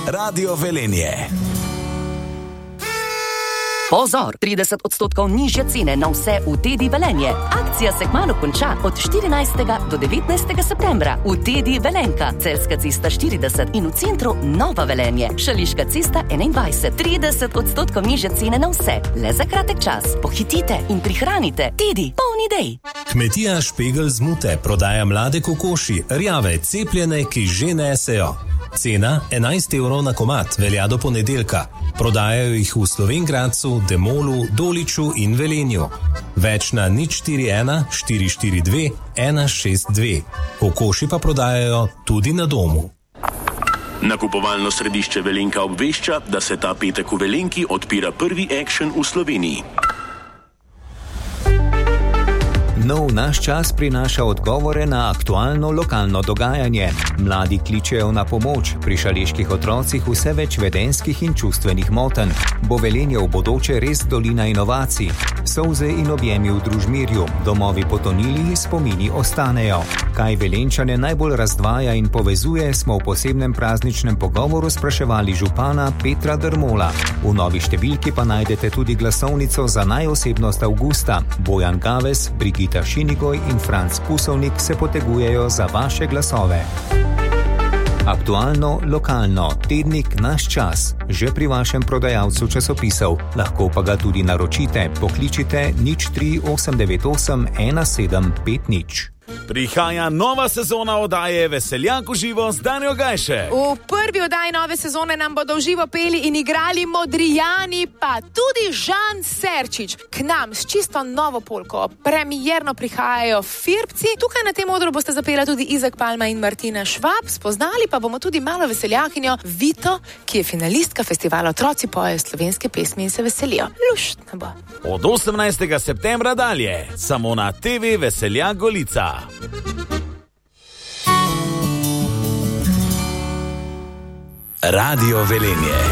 Radio Velenje. Pozor, 30% nižje cene na vse v Tedi Velenje. Akcija se kmalu konča od 14. do 19. septembra v Tedi Velenka, Celjska cesta 40 in v centru Nova Velenje, Šališka cesta 21. 30% nižje cene na vse, le za kratek čas. Pohitite in prihranite. Tedi, polni idej. Kmetija Špegel z Mute prodaja mlade kokoši, rjave, cepljene, ki že nesejo. Cena 11 evrov na komad, velja do ponedeljka. Prodajajo jih v Slovenj-Gradcu, Demolu, Doliču in Velenju. Več na 041 442 162. Kokoši pa prodajajo tudi na domu. Nakupovalno središče Velenka obvešča, da se ta petek v Velenki odpira prvi Action v Sloveniji. Nov naš čas prinaša odgovore na aktualno lokalno dogajanje. Mladi kličejo na pomoč, pri šaleških otrocih vse več vedenjskih in čustvenih motenj. Bo Velenje v bodoče res dolina inovacij? Solze in objemi v družmirju, domovi potonili, spomini ostanejo. Kaj Velenčane najbolj razdvaja in povezuje, smo v posebnem prazničnem pogovoru spraševali župana Petra Drmola. V novi številki pa najdete tudi glasovnico za najosebnost avgusta. Bojan Gaves, Brigita Šinigoj in Franc Pusovnik se potegujejo za vaše glasove. Aktualno, lokalno, tednik Naš čas, že pri vašem prodajalcu časopisov. Lahko pa ga tudi naročite, pokličite 03898 1750. Prihaja nova sezona oddaje Veseljak v živo z Danjo Gajše. V prvi oddaji nove sezone nam bodo v živo peli in igrali Modrijani, pa tudi Žan Serčič. K nam s čisto novo polko premierno prihajajo Firbci. Tukaj na tem odru boste zapela tudi Izak Palma in Martina Švab. Spoznali pa bomo tudi malo veseljakinjo Vito, ki je finalistka festivala Otroci pojejo slovenske pesmi in se veselijo. Luštno bo. Od 18. septembra dalje, samo na TV Veseljak Golica. Radio Velenje.